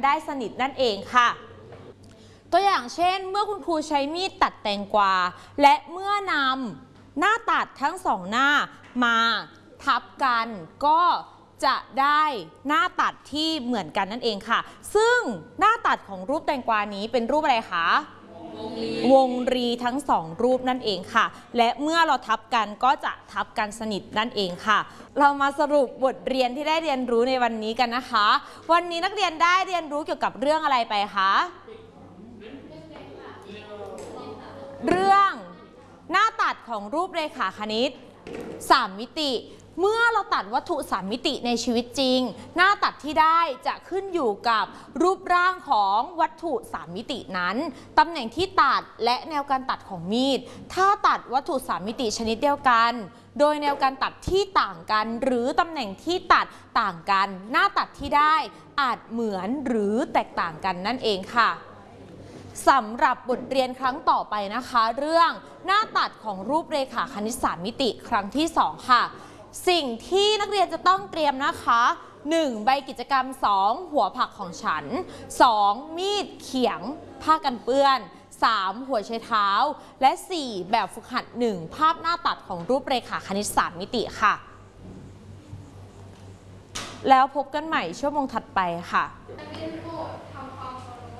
ได้สนิทนั่นเองค่ะตัวอย่างเช่นเมื่อคุณครูใช้มีดตัดแตงกวาและเมื่อนำหน้าตัดทั้งสองหน้ามาทับกันก็จะได้หน้าตัดที่เหมือนกันนั่นเองค่ะซึ่งหน้าตัดของรูปแตงกวานี้เป็นรูปอะไรคะวงรีทั้งสองรูปนั่นเองค่ะและเมื่อเราทับกันก็จะทับกันสนิทนั่นเองค่ะเรามาสรุปบทเรียนที่ได้เรียนรู้ในวันนี้กันนะคะวันนี้นักเรียนได้เรียนรู้เกี่ยวกับเรื่องอะไรไปคะเรื่องหน้าตัดของรูปเรขาคณิต3มิติเมื่อเราตัดวัตถุ3มิติในชีวิตจริงหน้าตัดที่ได้จะขึ้นอยู่กับรูปร่างของวัตถุ3มิตินั้นตำแหน่งที่ตัดและแนวการตัดของมีดถ้าตัดวัตถุ3มิติชนิดเดียวกันโดยแนวการตัดที่ต่างกันหรือตำแหน่งที่ตัดต่างกันหน้าตัดที่ได้อาจเหมือนหรือแตกต่างกันนั่นเองค่ะสำหรับบทเรียนครั้งต่อไปนะคะเรื่องหน้าตัดของรูปเรขาคณิต3มิติครั้งที่2ค่ะสิ่งที่นักเรียนจะต้องเตรียมนะคะ1ใบกิจกรรม2หัวผักของฉัน2มีดเขียงผ้ากันเปื้อน3หัวใช้เท้าและ4แบบฝึกหัด1ภาพหน้าตัดของรูปเรขาคณิต3มิติค่ะแล้วพบกันใหม่ชั่วโมงถัดไปค่ะ